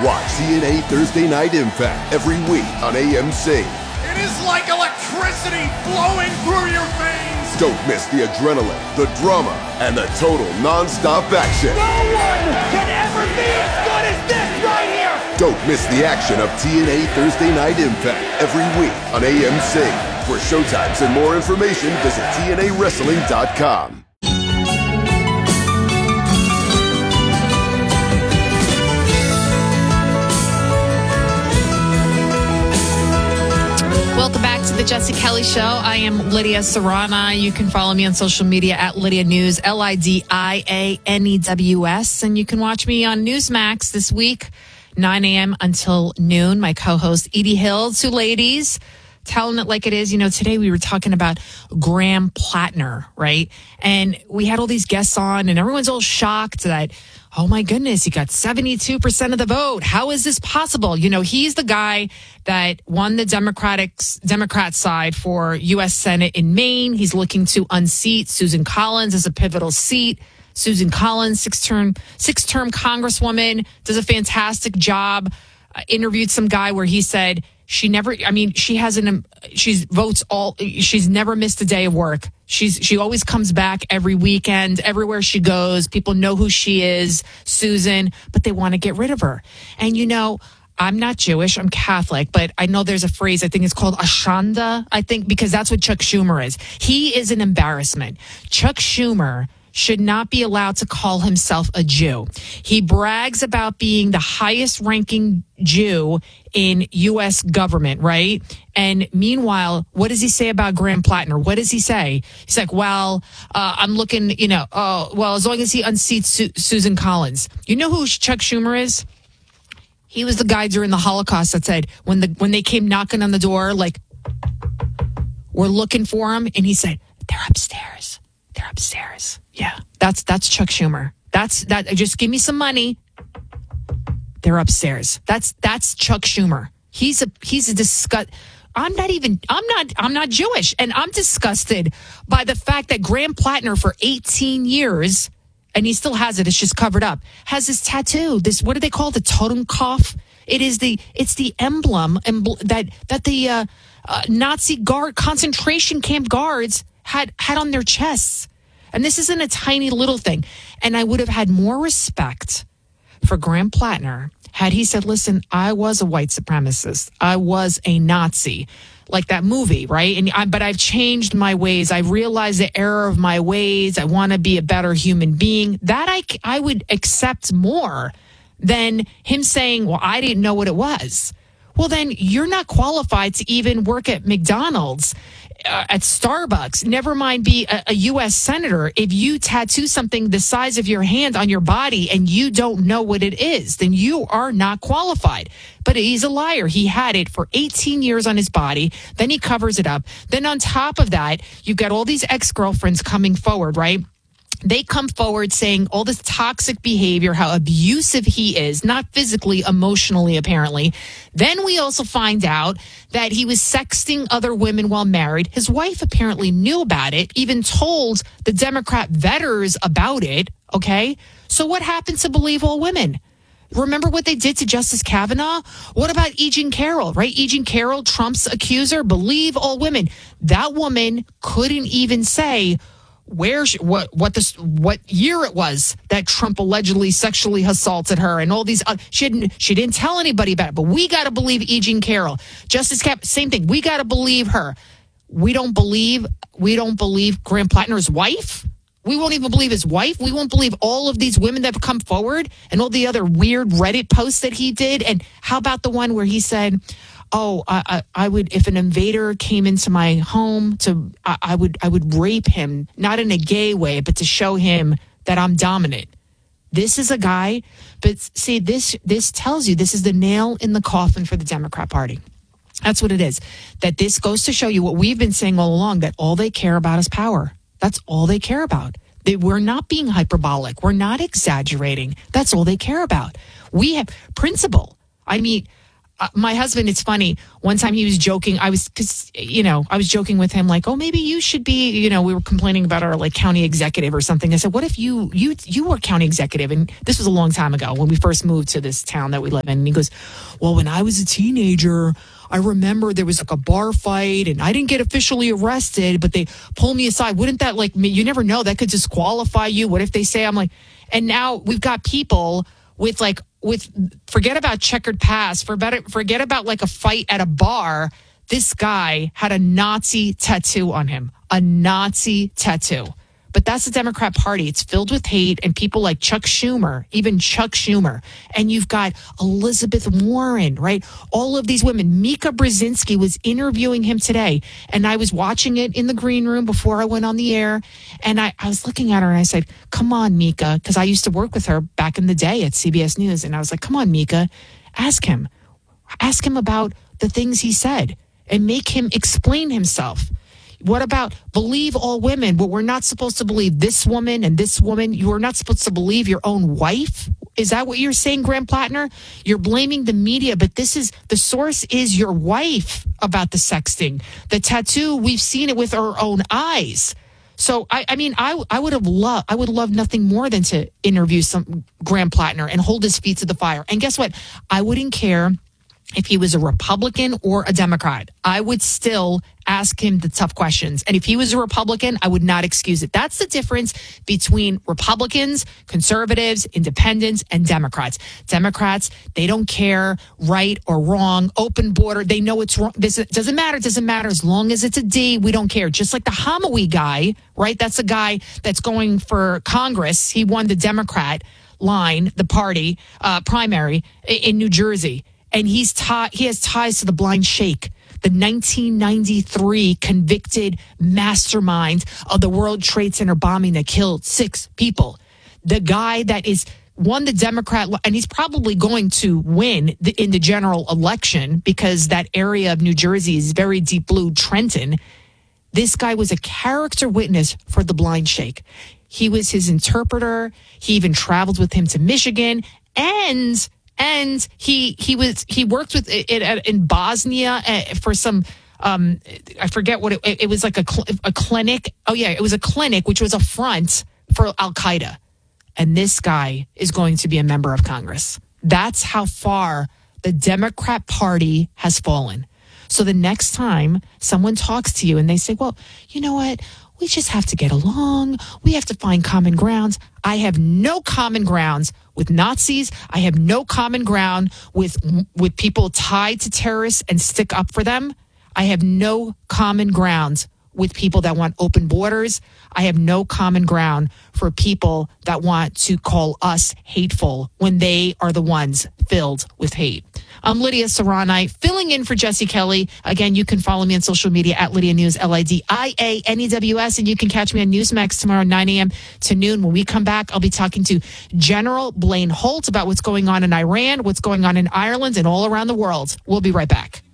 Watch TNA Thursday Night Impact every week on AMC. It is like electricity flowing through your veins. Don't miss the adrenaline, the drama, and the total non-stop action. No one can ever be as good as this right here. Don't miss the action of TNA Thursday Night Impact every week on AMC. For showtimes and more information, visit TNAWrestling.com. Welcome back to the Jesse Kelly Show. I am Lydia Serrana. You can follow me on social media at Lydia News, LIDIANEWS. And you can watch me on Newsmax this week, 9 a.m. until noon. My co-host, Edie Hill, two ladies, telling it like it is. You know, today we were talking about Graham Plattner, right? And we had all these guests on, and everyone's all shocked that, oh my goodness, he got 72% of the vote. How is this possible? You know, he's the guy that won the Democrat side for U.S. Senate in Maine. He's looking to unseat Susan Collins as a pivotal seat. Susan Collins, six-term congresswoman, does a fantastic job. Interviewed some guy where he said she's never missed a day of work. She always comes back every weekend, everywhere she goes. People know who she is, Susan, but they want to get rid of her. And you know, I'm not Jewish, I'm Catholic, but I know there's a phrase, I think it's called ashanda, I think, because that's what Chuck Schumer is. He is an embarrassment. Chuck Schumer should not be allowed to call himself a Jew. He brags about being the highest ranking Jew in U.S. government, right? And meanwhile, what does he say about Graham Plattner? What does he say? He's like, well, I'm looking, as long as he unseats Susan Collins. You know who Chuck Schumer is? He was the guy during the Holocaust that said, when they came knocking on the door, like, we're looking for him. And he said, they're upstairs. They're upstairs. Yeah, that's Chuck Schumer. That. Just give me some money. They're upstairs. That's Chuck Schumer. He's a disgust. I'm not Jewish, and I'm disgusted by the fact that Graham Plattner for 18 years, and he still has it. It's just covered up. Has this tattoo. This, what do they call it? The Totenkopf. It's the emblem that the Nazi concentration camp guards had on their chests. And this isn't a tiny little thing. And I would have had more respect for Graham Plattner had he said, listen, I was a white supremacist. I was a Nazi, like that movie, right? But I've changed my ways. I realized the error of my ways. I want to be a better human being. That I would accept more than him saying, well, I didn't know what it was. Well, then you're not qualified to even work at McDonald's, at Starbucks, never mind be a U.S. senator. If you tattoo something the size of your hand on your body and you don't know what it is, then you are not qualified. But he's a liar. He had it for 18 years on his body. Then he covers it up. Then on top of that, you've got all these ex-girlfriends coming forward, right? They come forward saying all this toxic behavior, how abusive he is, not physically, emotionally, apparently. Then we also find out that he was sexting other women while married. His wife apparently knew about it, even told the Democrat vetters about it, okay? So what happened to believe all women? Remember what they did to Justice Kavanaugh? What about E. Jean Carroll, right? E. Jean Carroll, Trump's accuser, believe all women. That woman couldn't even say what year it was that Trump allegedly sexually assaulted her and all these. She didn't tell anybody about it, but we got to believe E. Jean Carroll. Justice Cap, same thing. We got to believe her. We don't believe Graham Plattner's wife. We won't even believe his wife. We won't believe all of these women that have come forward and all the other weird Reddit posts that he did. And how about the one where he said, oh, I would, if an invader came into my home, I would rape him, not in a gay way, but to show him that I'm dominant. This is a guy, but see, this tells you this is the nail in the coffin for the Democrat Party. That's what it is. That this goes to show you what we've been saying all along, that all they care about is power. That's all they care about. We're not being hyperbolic. We're not exaggerating. That's all they care about. We have principle. I mean, my husband, it's funny. One time he was joking. I was joking with him like, oh, maybe you should be, we were complaining about our like county executive or something. I said, what if you were county executive? And this was a long time ago when we first moved to this town that we live in. And he goes, well, when I was a teenager, I remember there was like a bar fight and I didn't get officially arrested, but they pulled me aside. Wouldn't that you never know, that could disqualify you. What if they say, I'm like, and now we've got people with forget about checkered past, forget about like a fight at a bar. This guy had a Nazi tattoo on him, a Nazi tattoo. But that's the Democrat Party. It's filled with hate and people like Chuck Schumer, even Chuck Schumer. And you've got Elizabeth Warren, right? All of these women. Mika Brzezinski was interviewing him today. And I was watching it in the green room before I went on the air. And I was looking at her and I said, come on, Mika. Because I used to work with her back in the day at CBS News. And I was like, come on, Mika. Ask him about the things he said and make him explain himself. What about believe all women, but we're not supposed to believe this woman and this woman? You are not supposed to believe your own wife? Is that what you're saying, Graham Plattner? You're blaming the media, but the source is your wife about the sexting. The tattoo, we've seen it with our own eyes. So, I would love nothing more than to interview some Graham Plattner and hold his feet to the fire. And guess what? I wouldn't care if he was a Republican or a Democrat. I would still ask him the tough questions. And if he was a Republican, I would not excuse it. That's the difference between Republicans, conservatives, independents, and Democrats. Democrats, they don't care right or wrong, open border. They know it's wrong. It doesn't matter. It doesn't matter. As long as it's a D, we don't care. Just like the Hamawi guy, right? That's a guy that's going for Congress. He won the Democrat line, the party primary in New Jersey. And he has ties to the Blind Sheikh, the 1993 convicted mastermind of the World Trade Center bombing that killed 6 people. The guy that won the Democrat, and he's probably going to win in the general election because that area of New Jersey is very deep blue, Trenton. This guy was a character witness for the Blind Sheikh. He was his interpreter. He even traveled with him to Michigan, and he worked with it in Bosnia for some I forget what it was, like a clinic. Oh yeah, it was a clinic which was a front for Al Qaeda. And this guy is going to be a member of Congress. That's how far the Democrat Party has fallen. So the next time someone talks to you and they say, well, you know what? We just have to get along. We have to find common grounds. I have no common grounds with Nazis. I have no common ground with people tied to terrorists and stick up for them. I have no common grounds with people that want open borders. I have no common ground for people that want to call us hateful when they are the ones filled with hate. I'm Lydia Serrani, filling in for Jesse Kelly. Again, you can follow me on social media at Lydia News, LIDIANEWS, and you can catch me on Newsmax tomorrow, 9 a.m. to noon. When we come back, I'll be talking to General Blaine Holt about what's going on in Iran, what's going on in Ireland, and all around the world. We'll be right back.